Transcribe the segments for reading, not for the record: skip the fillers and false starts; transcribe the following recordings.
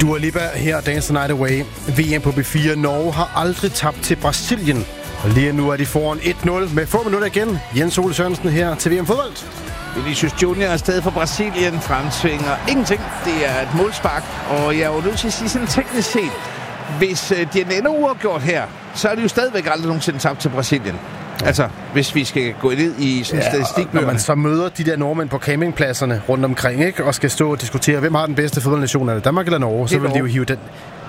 Dua Lipa her, Dance the Night Away. VM på B4. Norge har aldrig tabt til Brasilien. Og lige nu er de foran 1-0 med få minutter igen. Jens Ole Sørensen her til VM Fodbold. Vinicius Junior er stadig for Brasilien, fremtvinger ingenting. Det er et målspark, og jeg er jo nødt til at sige sådan teknisk set, hvis de ender uafgjort her, så er det jo stadigvæk aldrig nogensinde tabt til Brasilien. Altså, hvis vi skal gå ned i sådan statistikbøgerne. Når man så møder de der nordmænd på campingpladserne rundt omkring, ikke, og skal stå og diskutere, hvem har den bedste fodboldnation, er det Danmark eller Norge, så vil de jo hive den.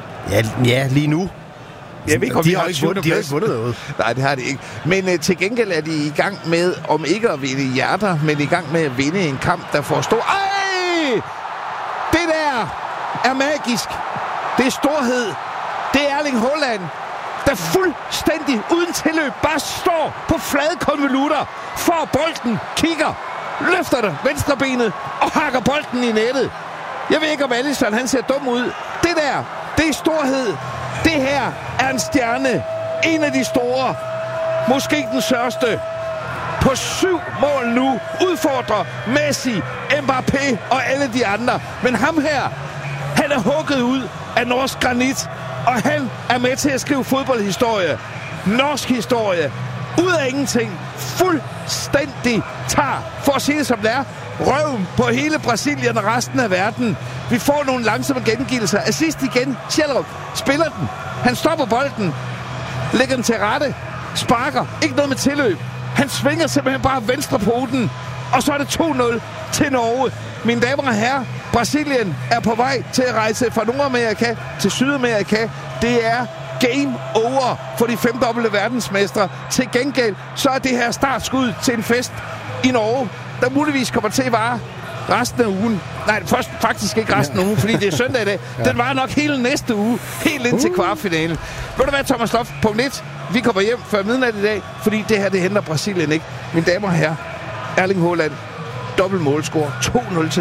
Ja, lige nu. Jeg ved ikke, de har ikke vundet noget. Nej, det har de ikke. Men til gengæld er de i gang med, om ikke at vinde hjerter, men i gang med at vinde en kamp, der får stor... Ej! Det der er magisk. Det er storhed. Det er Erling Haaland, der fuldstændig uden tilløb bare står på flade konvolutter, får bolden, kigger, løfter det venstrebenet og hakker bolden i nettet. Jeg ved ikke, om Alisson han ser dum ud. Det der, det er storhed. Det her er en stjerne. En af de store. Måske den største. På 7 mål nu udfordrer Messi, Mbappé og alle de andre. Men ham her, han er hugget ud af norsk granit. Og han er med til at skrive fodboldhistorie. Norsk historie. Ud af ingenting. Fuldstændig tager, for at sige det som det er, røven på hele Brasilien og resten af verden. Vi får nogle langsomme gengivelser. Assist igen. Sjællerup spiller den. Han stopper bolden. Lægger den til rette. Sparker. Ikke noget med tilløb. Han svinger simpelthen bare venstre poten. Og så er det 2-0 til Norge. Mine damer og herrer, Brasilien er på vej til at rejse fra Nordamerika til Sydamerika. Det er game over for de 5-dobbelte verdensmestre. Til gengæld så er det her startskud til en fest i Norge, der muligvis kommer til at vare resten af ugen. Nej, først faktisk ikke resten af ugen, fordi det er søndag i dag. Den var nok hele næste uge, helt ind til kvartfinalen. Ved du hvad, Thomas Loft? Punkt 1. Vi kommer hjem før midnat i dag, fordi det her, det henter Brasilien ikke. Mine damer og herrer, Erling Haaland, dobbelt målscore, 2-0 til